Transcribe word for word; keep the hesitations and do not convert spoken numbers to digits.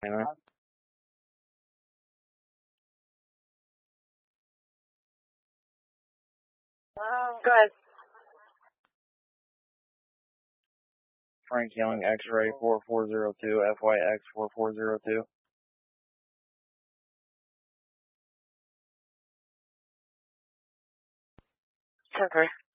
Anyway. Go ahead. Frank Young, X-ray four four zero two, F Y X four four zero two. ten three.